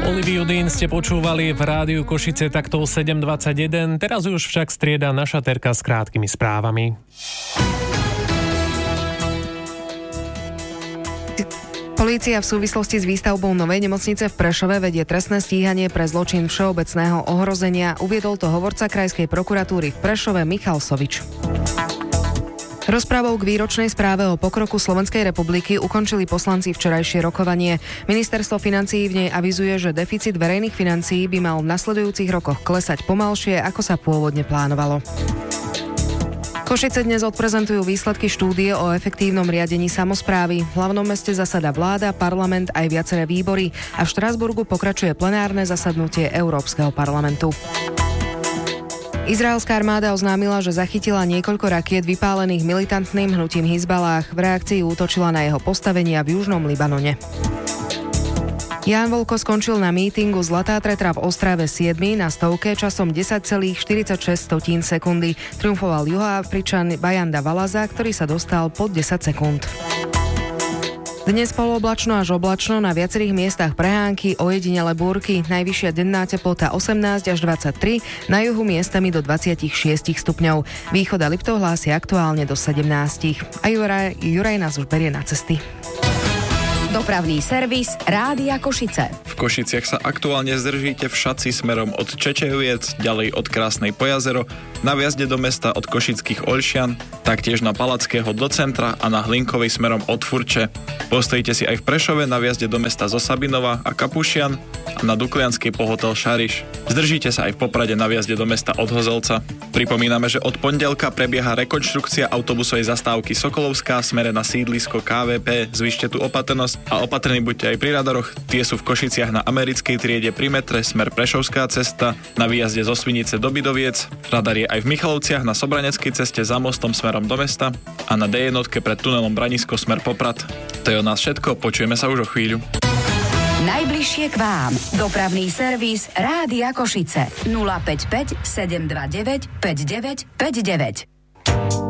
Oliviu Dean ste počúvali v rádiu Košice takto 7:21, teraz už však strieda naša Terka s krátkými správami. Polícia v súvislosti s výstavbou novej nemocnice v Prešove vedie trestné stíhanie pre zločin všeobecného ohrozenia, uviedol to hovorca Krajskej prokuratúry v Prešove Michal Sovič. Rozprávou k výročnej správe o pokroku Slovenskej republiky ukončili poslanci včerajšie rokovanie. Ministerstvo financií v nej avizuje, že deficit verejných financií by mal v nasledujúcich rokoch klesať pomalšie, ako sa pôvodne plánovalo. Košice dnes odprezentujú výsledky štúdie o efektívnom riadení samosprávy. V hlavnom meste zasada vláda, parlament aj viaceré výbory a v Štrasburgu pokračuje plenárne zasadnutie Európskeho parlamentu. Izraelská armáda oznámila, že zachytila niekoľko rakiet vypálených militantným hnutím Hizballáh. V reakcii útočila na jeho postavenia v južnom Libanone. Ján Volko skončil na mítingu Zlatá tretra v Ostrave 7. na stovke časom 10,46 sekundy. Triumfoval Juhoafričan Bayanda Valaza, ktorý sa dostal pod 10 sekúnd. Dnes polooblačno až oblačno, na viacerých miestach prehánky, ojedinele búrky, najvyššia denná teplota 18 až 23, na juhu miestami do 26 stupňov. Východ a Liptov hlási aktuálne do 17. A Juraj nás už berie na cesty. Dopravný servis Rádia Košice. V Košiciach sa aktuálne zdržíte v Šaci smerom od Čečejoviec, ďalej od Krásnej po jazero, na vjazde do mesta od Košických Olšian, taktiež na Palackého do centra a na Hlinkovej smerom od Furče. Postojíte si aj v Prešove na vjazde do mesta zo Sabinova a Kapušian a na Duklianskej po hotel Šariš. Zdržíte sa aj v Poprade na vjazde do mesta od Hozelca. Pripomíname, že od pondelka prebieha rekonštrukcia autobusovej zastávky Sokolovská v smere na sídlisko KVP. Zvyšte tu opatrnosť a opatrní buďte aj pri radaroch. Tie sú v Košiciach na Americkej triede pri metre smer Prešovská cesta, na výjazde zo Svinice do Bidoviec. Radar je aj v Michalovciach na Sobraneckej ceste za mostom smerom do mesta a na D1 pred tunelom Branisko smer Poprad. To je od nás všetko, počujeme sa už o chvíľu. Najbližšie k vám. Dopravný servis Rádia Košice 055 729 5959.